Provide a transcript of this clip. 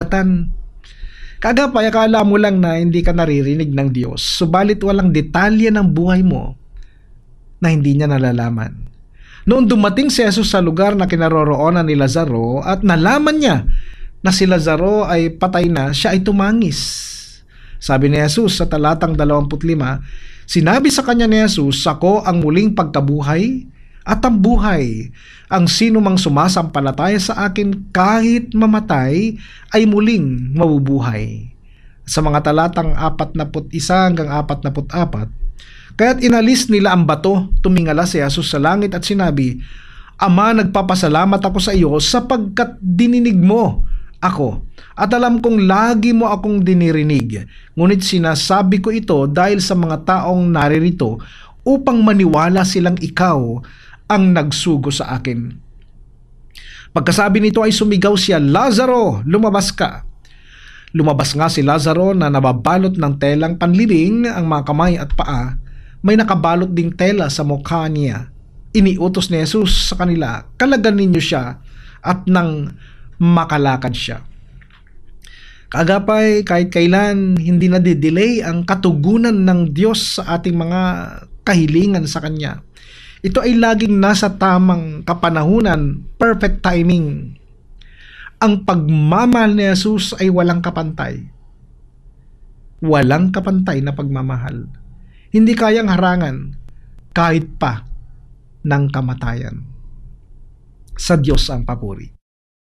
sugatan. Kagapay, akala mo lang na hindi ka naririnig ng Diyos, subalit walang detalye ng buhay mo na hindi niya nalalaman. Noong dumating si Jesus sa lugar na kinaroroonan ni Lazaro at nalaman niya na si Lazaro ay patay na, siya ay tumangis. Sabi ni Jesus sa talatang 25, sinabi sa kanya ni Jesus, ako ang muling pagkabuhay at ang buhay. Ang sino mang sumasampalataya sa akin kahit mamatay ay muling mabubuhay. Sa mga talatang 41 hanggang 44, kaya't inalis nila ang bato, tumingala si Jesus sa langit at sinabi, Ama, nagpapasalamat ako sa iyo sapagkat dininig mo ako at alam kong lagi mo akong dinirinig. Ngunit sinasabi ko ito dahil sa mga taong naririto upang maniwala silang ikaw ang nagsugo sa akin. Pagkasabi nito ay sumigaw siya, Lazaro, lumabas ka. Lumabas nga si Lazaro na nababalot ng telang panlibing ang mga kamay at paa. May nakabalot ding tela sa mukha niya. Iniutos ni Jesus sa kanila, kalagan ninyo siya at nang makalakad siya. Kaagapay, kahit kailan hindi nadidelay ang katugunan ng Diyos sa ating mga kahilingan sa Kanya. Ito ay laging nasa tamang kapanahunan, perfect timing. Ang pagmamahal ni Jesus ay walang kapantay. Walang kapantay na pagmamahal. Hindi kayang harangan kahit pa ng kamatayan. Sa Diyos ang papuri.